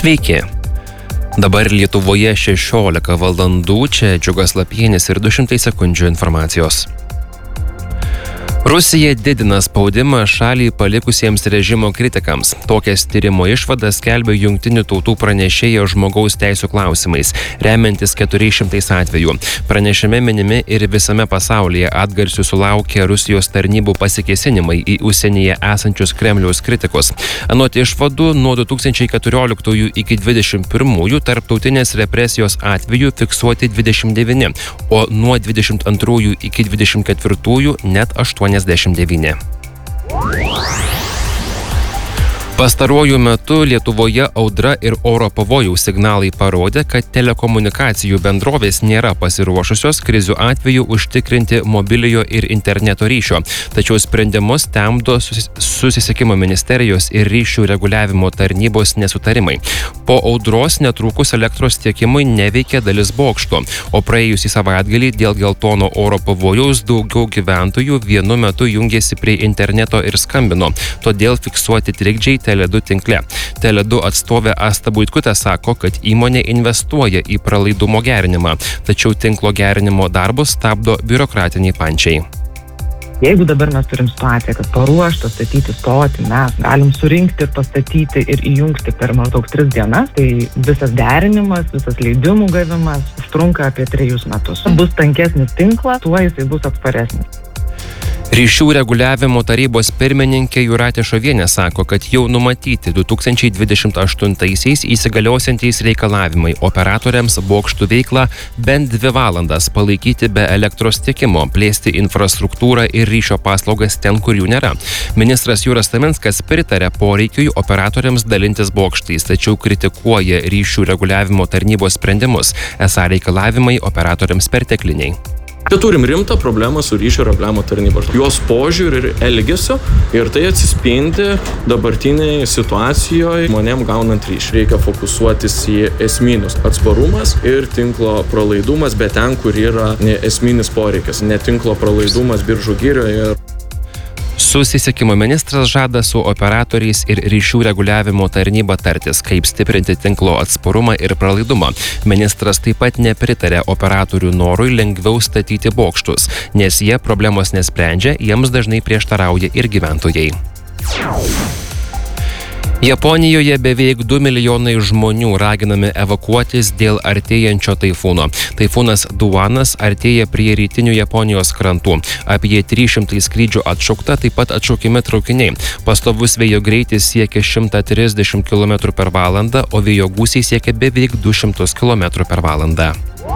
Sveiki. Dabar Lietuvoje 16 valandų, čia Džiugas Lapienis ir 200 sekundžių informacijos. Rusija didina spaudimą šalį palikusiems režimo kritikams. Tokias tyrimo išvadas skelbia Jungtinių tautų pranešėja žmogaus teisų klausimais, remiantis 400 atvejų. Pranešime minimi ir visame pasaulyje atgarsių sulaukė Rusijos tarnybų pasikėsinimai į užsienyje esančius Kremliaus kritikus. Anot išvadų, nuo 2014 iki 2021 tarptautinės represijos atvejų fiksuoti 29, o nuo 22 iki 24 net 89. Pastaruoju metu Lietuvoje audra ir oro pavojaus signalai parodė, kad telekomunikacijų bendrovės nėra pasiruošusios krizių atveju užtikrinti mobiliojo ir interneto ryšio, tačiau sprendimus temdo Susisiekimo ministerijos ir ryšių reguliavimo tarnybos nesutarimai. Po audros netrukus elektros tiekimui neveikė dalis bokštų, o praėjusį savaitgalį dėl geltono oro pavojaus daugiau gyventojų vienu metu jungėsi prie interneto ir skambino, todėl fiksuoti trikdžiai Tele2 tinkle. Tele2 atstovė Asta Buitkutė sako, kad įmonė investuoja į pralaidumo gerinimą, tačiau tinklo gerinimo darbus stabdo biurokratiniai pančiai. Jeigu dabar mes turim situaciją, kad paruoštą statyti stotį mes galim surinkti ir pastatyti ir įjungti per maždaug 3 dienas, tai visas derinimas, visas leidimų gavimas užtrunka apie 3 metus. Bus tankesnis tinklas, tuo jisai bus atsparesnis. Ryšių reguliavimo tarybos pirmininkė Jūratė Šovienė sako, kad jau numatyti 2028-aisiais įsigaliosiantys reikalavimai operatoriams bokštų veiklą bent 2 valandas palaikyti be elektros tiekimo, plėsti infrastruktūrą ir ryšio paslaugas ten, kur jų nėra. Ministras Jūras Taminskas pritarė poreikiui operatoriams dalintis bokštais, tačiau kritikuoja ryšių reguliavimo tarnybos sprendimus, esą reikalavimai operatoriams pertekliniai. Čia turim rimtą problemą su ryšio reguliavimo tarnybos. Jos požiūrį ir elgesio ir tai atsispindi dabartinėje situacijoje žmonėm gaunant ryšį. Reikia fokusuotis į esminius atsparumas ir tinklo pralaidumas, bet ten, kur yra esminis poreikis, ne tinklo pralaidumas Biržų girioje. Susisiekimo ministras žada su operatoriais ir ryšių reguliavimo tarnyba tartis, kaip stiprinti tinklo atsparumą ir pralaidumą. Ministras taip pat nepritarė operatorių norui lengviau statyti bokštus, nes jie problemos nesprendžia, jiems dažnai prieštarauja ir gyventojai. Japonijoje beveik 2 milijonai žmonių raginami evakuotis dėl artėjančio taifūno. Taifūnas Duanas artėja prie rytinių Japonijos krantų. Apie 300 skrydžių atšaukta, taip pat atšaukiami traukiniai. Pastovus vėjo greitis siekia 130 km/h, o vėjo gūsiai siekia beveik 200 km/h.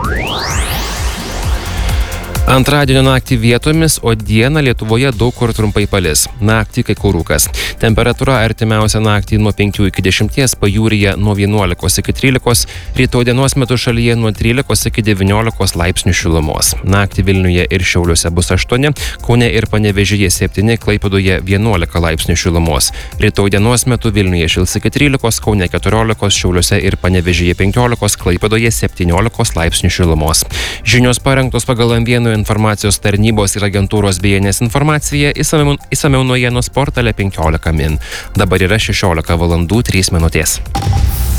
Antradienio naktį vietomis, o dieną Lietuvoje daug kur trumpai palis. Naktį kai kur rūkas. Temperatūra artimiausią naktį nuo 5 iki 10, pajūryje nuo 11 iki 13, rytoj dienos metu šalyje nuo 13 iki 19 laipsnių šilumos. Naktį Vilniuje ir Šiauliuose bus 8, Kaune ir Panevėžyje 7, Klaipėdoje 11 laipsnių šilumos. Rytoj dienos metu Vilniuje šils iki 13, Kaune 14, Šiauliuose ir Panevėžyje 15, Klaipėdoje 17 laipsnių šilumos. Žinios parengtos pagal M1 informacijos tarnybos ir agentūros BNS informacija, išsamiau naujienos portale 15 min. Dabar yra 16 valandų 3 minutės.